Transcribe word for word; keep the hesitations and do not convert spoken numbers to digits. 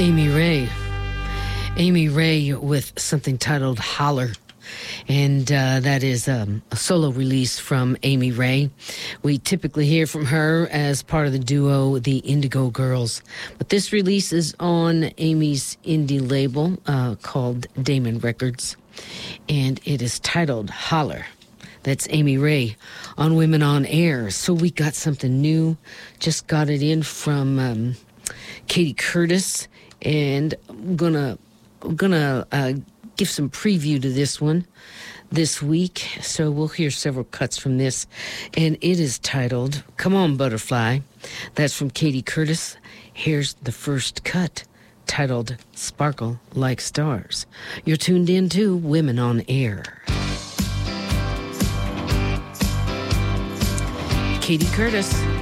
Amy Ray. Amy Ray with something titled Holler. And uh, that is um, a solo release from Amy Ray. We typically hear from her as part of the duo, the Indigo Girls. But this release is on Amy's indie label uh, called Damon Records. And it is titled Holler. That's Amy Ray on Women on Air. So we got something new. Just got it in from um, Katie Curtis. And I'm going to I'm gonna uh, give some preview to this one this week. So we'll hear several cuts from this. And it is titled, Come On Butterfly. That's from Katie Curtis. Here's the first cut, titled Sparkle Like Stars. You're tuned in to Women on Air. Katie Curtis.